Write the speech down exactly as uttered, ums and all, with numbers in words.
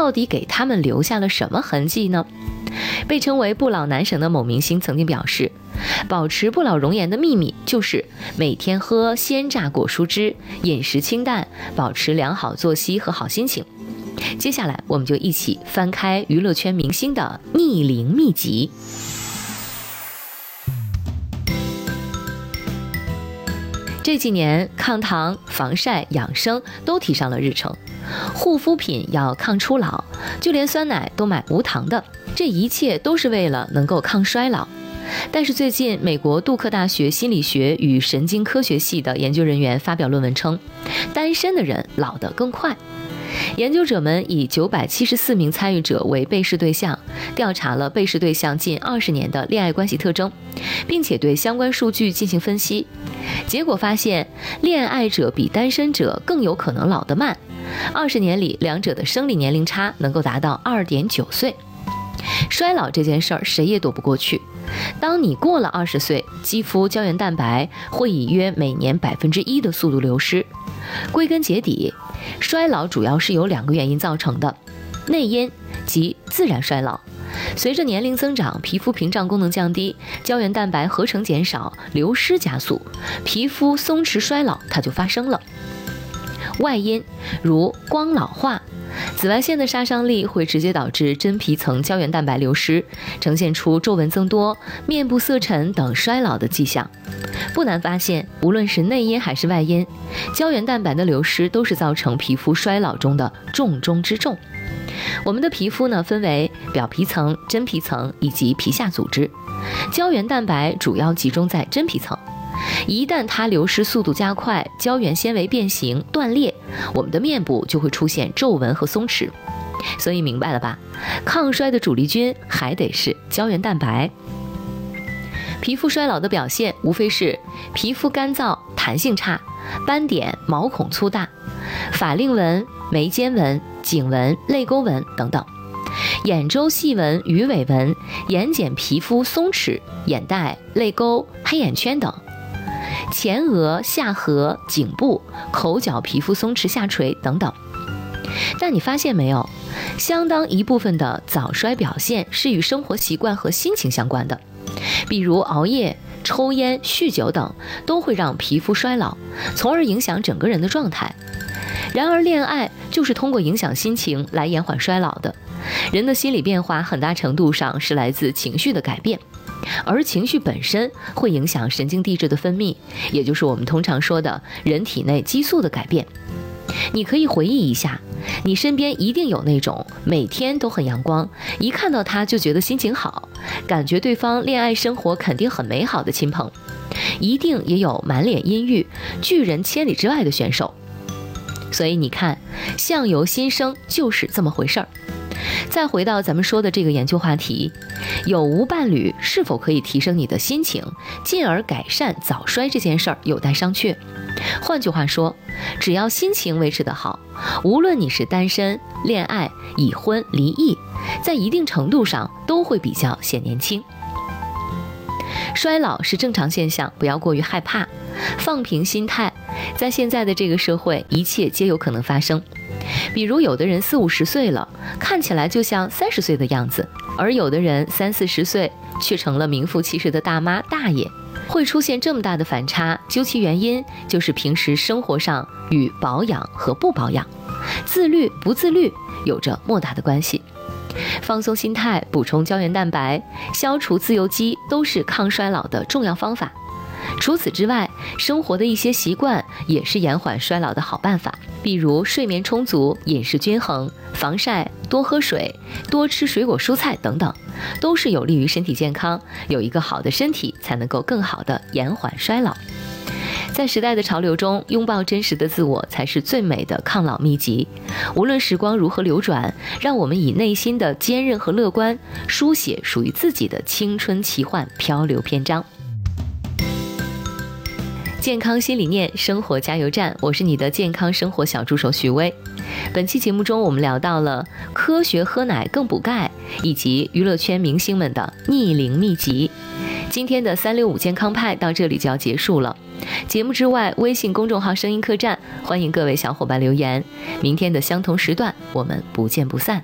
到底给他们留下了什么痕迹呢？被称为不老男神的某明星曾经表示，保持不老容颜的秘密就是每天喝鲜榨果蔬汁，饮食清淡，保持良好作息和好心情。接下来我们就一起翻开娱乐圈明星的逆龄秘籍。这几年抗糖、防晒、养生都提上了日程，护肤品要抗初老，就连酸奶都买无糖的，这一切都是为了能够抗衰老。但是最近，美国杜克大学心理学与神经科学系的研究人员发表论文称，单身的人老得更快。研究者们以九百七十四名参与者为被试对象，调查了被试对象近二十年的恋爱关系特征，并且对相关数据进行分析。结果发现，恋爱者比单身者更有可能老得慢，二十年里两者的生理年龄差能够达到 二点九岁。衰老这件事儿谁也躲不过去，当你过了二十岁，肌肤胶原蛋白会以约每年百分之一的速度流失。归根结底，衰老主要是由两个原因造成的，内因即自然衰老，随着年龄增长，皮肤屏障功能降低，胶原蛋白合成减少，流失加速，皮肤松弛衰老它就发生了。外因如光老化，紫外线的杀伤力会直接导致真皮层胶原蛋白流失，呈现出皱纹增多、面部色沉等衰老的迹象。不难发现，无论是内因还是外因，胶原蛋白的流失都是造成皮肤衰老中的重中之重。我们的皮肤呢，分为表皮层、真皮层以及皮下组织，胶原蛋白主要集中在真皮层。一旦它流失速度加快，胶原纤维变形断裂，我们的面部就会出现皱纹和松弛。所以明白了吧？抗衰的主力军还得是胶原蛋白。皮肤衰老的表现无非是皮肤干燥、弹性差、斑点、毛孔粗大、法令纹、眉间纹、颈纹、泪沟纹等等，眼周细纹、鱼尾纹、眼睑皮肤松弛、眼袋、泪沟、黑眼圈等，前额、下颌、颈部、口角皮肤松弛下垂等等。但你发现没有，相当一部分的早衰表现是与生活习惯和心情相关的，比如熬夜、抽烟、酗酒等都会让皮肤衰老，从而影响整个人的状态。然而恋爱就是通过影响心情来延缓衰老的，人的心理变化很大程度上是来自情绪的改变，而情绪本身会影响神经递质的分泌，也就是我们通常说的人体内激素的改变。你可以回忆一下，你身边一定有那种每天都很阳光，一看到他就觉得心情好，感觉对方恋爱生活肯定很美好的亲朋，一定也有满脸阴郁、拒人千里之外的选手。所以你看，相由心生就是这么回事儿。再回到咱们说的这个研究话题，有无伴侣是否可以提升你的心情，进而改善早衰这件事儿有待商榷。换句话说，只要心情维持得好，无论你是单身、恋爱、已婚、离异，在一定程度上都会比较显年轻。衰老是正常现象，不要过于害怕，放平心态。在现在的这个社会，一切皆有可能发生。比如有的人四五十岁了，看起来就像三十岁的样子，而有的人三四十岁却成了名副其实的大妈大爷。会出现这么大的反差，究其原因就是平时生活上与保养和不保养、自律不自律有着莫大的关系。放松心态、补充胶原蛋白、消除自由基都是抗衰老的重要方法。除此之外，生活的一些习惯也是延缓衰老的好办法，比如睡眠充足、饮食均衡、防晒、多喝水、多吃水果蔬菜等等，都是有利于身体健康。有一个好的身体，才能够更好的延缓衰老。在时代的潮流中，拥抱真实的自我才是最美的抗老秘籍。无论时光如何流转，让我们以内心的坚韧和乐观，书写属于自己的青春奇幻漂流篇章。健康新理念，生活加油站，我是你的健康生活小助手许巍。本期节目中，我们聊到了科学喝奶更补钙，以及娱乐圈明星们的逆龄秘籍。今天的三六五健康派到这里就要结束了。节目之外，微信公众号声音客栈，欢迎各位小伙伴留言。明天的相同时段，我们不见不散。